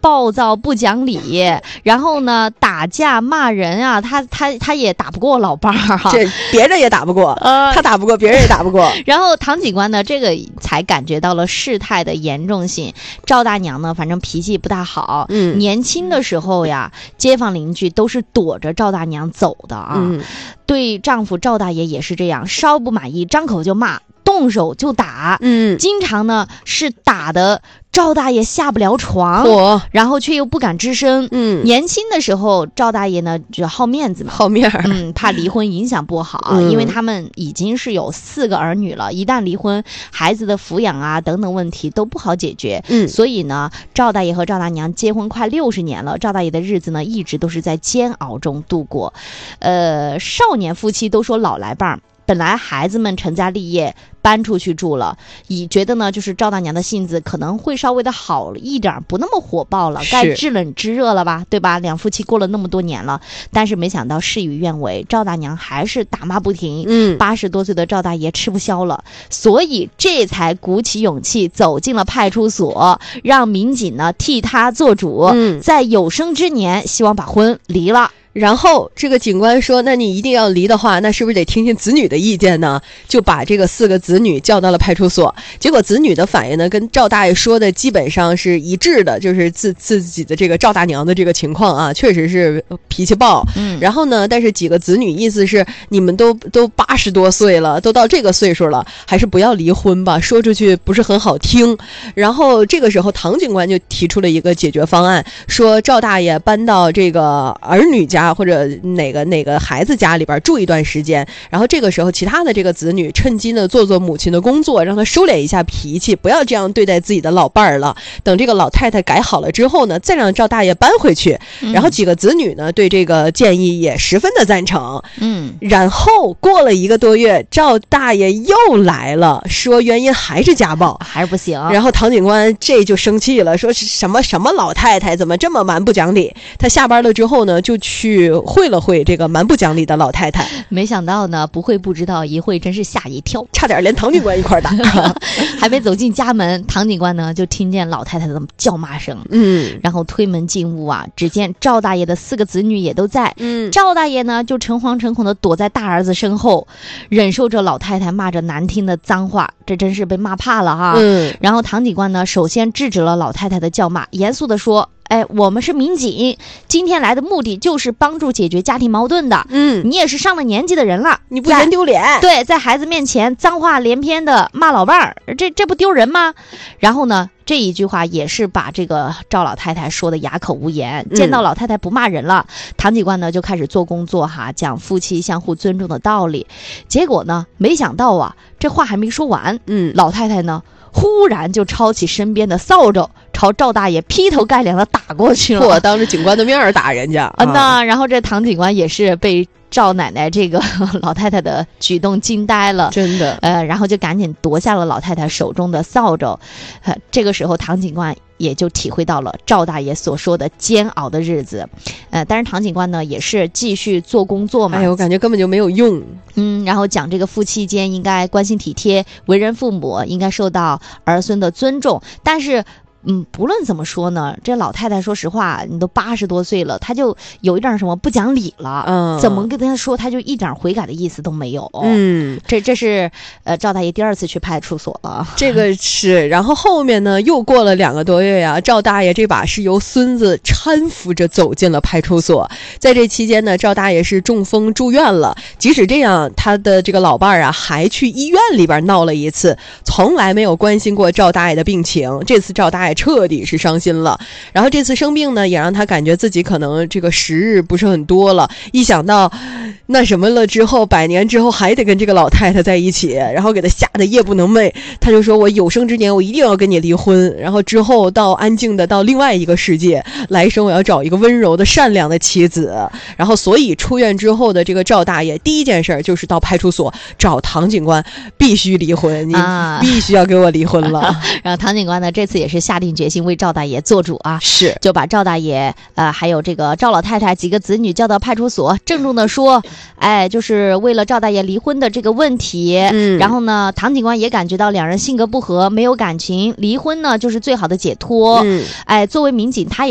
暴躁不讲理，然后呢打架骂人啊，他也打不过老伴儿哈， 这别人也打不过，他打不过，别人也打不过。 然后唐警官呢，这个才感觉到了事态的严重性。赵大娘呢，反正脾气不大好，年轻的时候呀，街坊邻居都是躲着赵大娘走的啊。对丈夫赵大爷也是这样，稍不满意张口就骂，动手就打，经常呢是打的赵大爷下不了床，然后却又不敢吱声。年轻的时候赵大爷呢就好面子嘛， 好面儿， 怕离婚影响不好，因为他们已经是有4个儿女了，一旦离婚，孩子的抚养啊等等问题都不好解决。所以呢，赵大爷和赵大娘结婚快60年了，赵大爷的日子呢一直都是在煎熬中度过。少年夫妻都说老来伴儿。本来孩子们成家立业搬出去住了，已觉得呢就是赵大娘的性子可能会稍微的好一点，不那么火爆了，该知冷知热了吧，对吧？两夫妻过了那么多年了，但是没想到事与愿违，赵大娘还是打骂不停。80多岁的赵大爷吃不消了，所以这才鼓起勇气走进了派出所，让民警呢替他做主，在有生之年希望把婚离了。 然后这个警官说，那你一定要离的话，那是不是得听听子女的意见呢？就把这个4个子女叫到了派出所。结果子女的反应呢跟赵大爷说的基本上是一致的，就是自己的这个赵大娘的这个情况啊，确实是脾气暴。然后呢，但是几个子女意思是，你们都80多岁了，都到这个岁数了，还是不要离婚吧，说出去不是很好听。然后这个时候唐警官就提出了一个解决方案，说赵大爷搬到这个儿女家或者哪个孩子家里边住一段时间，然后这个时候其他的这个子女趁机呢做母亲的工作，让他收敛一下脾气，不要这样对待自己的老伴儿了。等这个老太太改好了之后呢，再让赵大爷搬回去。然后几个子女呢对这个建议也十分的赞成。然后过了1个多月，赵大爷又来了，说原因还是家暴， 还是不行。 然后唐警官这就生气了，说是什么老太太怎么这么蛮不讲理。他下班了之后呢，就去会了会这个蛮不讲理的老太太。 没想到呢，不会不知道，一会真是吓一跳， 差点连唐警官一块打。 还没走进家门，唐警官呢就听见老太太的叫骂声。然后推门进屋啊，只见赵大爷的4个子女也都在。赵大爷呢就诚惶诚恐的躲在大儿子身后，忍受着老太太骂着难听的脏话，这真是被骂怕了哈。然后唐警官呢首先制止了老太太的叫骂，严肃的说，我们是民警，今天来的目的就是帮助解决家庭矛盾的。你也是上了年纪的人了， 你不嫌丢脸？ 对，在孩子面前脏话连篇的骂老伴儿，这不丢人吗？然后呢，这一句话也是把这个赵老太太说的哑口无言。见到老太太不骂人了，唐警官呢就开始做工作哈，讲夫妻相互尊重的道理。结果呢，没想到啊，这话还没说完，老太太呢忽然就抄起身边的扫帚，朝赵大爷劈头盖脸的打过去了。 我当着警官的面打人家那然后这唐警官也是被赵奶奶这个老太太的举动惊呆了， 真的。 然后就赶紧夺下了老太太手中的扫帚。这个时候唐警官也就体会到了赵大爷所说的煎熬的日子。但是唐警官呢也是继续做工作嘛。 我感觉根本就没有用。 然后讲这个夫妻间应该关心体贴，为人父母应该受到儿孙的尊重。但是不论怎么说呢，这老太太说实话，你都80多岁了，她就有一点什么不讲理了。怎么跟她说，她就一点悔改的意思都没有。这是赵大爷第2次去派出所了。 这个是，然后后面呢又过了2个多月呀，赵大爷这把是由孙子搀扶着走进了派出所。在这期间呢，赵大爷是中风住院了。即使这样，他的这个老伴儿啊还去医院里边闹了一次，从来没有关心过赵大爷的病情。这次赵大爷彻底是伤心了。然后这次生病呢，也让他感觉自己可能这个时日不是很多了。一想到那什么了之后，100年之后还得跟这个老太太在一起，然后给他吓得夜不能寐。他就说，我有生之年我一定要跟你离婚，然后之后到安静的到另外一个世界，来生我要找一个温柔的善良的妻子。然后所以出院之后的这个赵大爷第一件事就是到派出所找唐警官，必须离婚，你必须要给我离婚了。 然后唐警官呢这次也是下定决心为赵大爷做主啊， 是就把赵大爷还有这个赵老太太几个子女叫到派出所，郑重的说，就是为了赵大爷离婚的这个问题。然后呢，唐警官也感觉到2人性格不合，没有感情，离婚呢就是最好的解脱。作为民警，他也